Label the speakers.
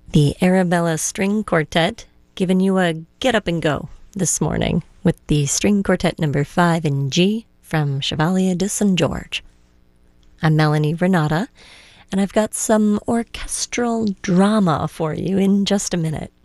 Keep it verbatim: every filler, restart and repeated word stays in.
Speaker 1: The Arabella String Quartet giving you a get up and go this morning with the String Quartet number five in G from Chevalier de Saint George. I'm Melanie Renata, and I've got some orchestral drama for you in just a minute.